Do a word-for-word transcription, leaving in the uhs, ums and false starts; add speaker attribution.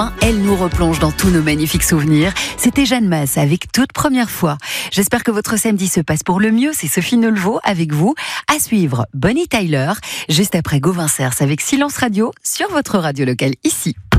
Speaker 1: Elle nous replonge dans tous nos magnifiques souvenirs. C'était Jeanne Masse avec Toute Première Fois. J'espère que votre samedi se passe pour le mieux. C'est Sophie Neulevaux avec vous. À suivre, Bonnie Tyler, juste après Gauvin Cers avec Silence Radio sur votre radio locale ici.